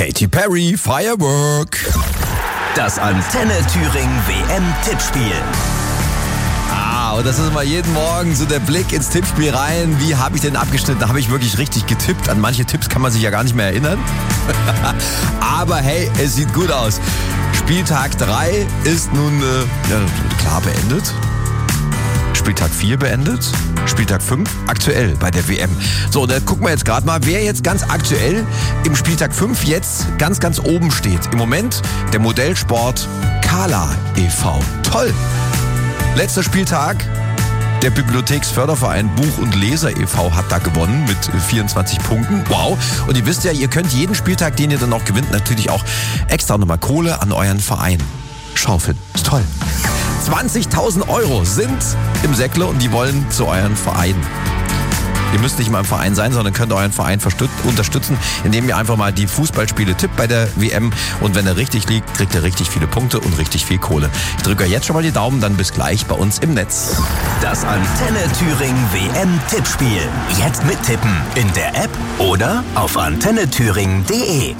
Katy Perry, Firework. Das Antenne Thüringen WM-Tippspiel. Und das ist immer jeden Morgen so der Blick ins Tippspiel rein. Wie habe ich denn abgeschnitten? Habe ich wirklich richtig getippt? An manche Tipps kann man sich ja gar nicht mehr erinnern. Aber hey, es sieht gut aus. Spieltag 3 ist nun klar beendet. Spieltag 4 beendet. Spieltag 5 aktuell bei der WM. So, da gucken wir jetzt gerade mal, wer jetzt ganz aktuell im Spieltag 5 jetzt ganz, ganz oben steht. Im Moment der Modellsport Kala e.V. Toll! Letzter Spieltag, der Bibliotheksförderverein Buch- und Leser e.V. hat da gewonnen mit 24 Punkten. Wow. Und ihr wisst ja, ihr könnt jeden Spieltag, den ihr dann auch gewinnt, natürlich auch extra nochmal Kohle an euren Verein schaufeln. Ist toll. 20.000 Euro sind im Säckle und die wollen zu euren Verein. Ihr müsst nicht mal im Verein sein, sondern könnt euren Verein unterstützen, indem ihr einfach mal die Fußballspiele tippt bei der WM. Und wenn er richtig liegt, kriegt er richtig viele Punkte und richtig viel Kohle. Ich drücke euch jetzt schon mal die Daumen, dann bis gleich bei uns im Netz. Das Antenne Thüringen WM-Tippspiel. Jetzt mittippen in der App oder auf antennethüringen.de.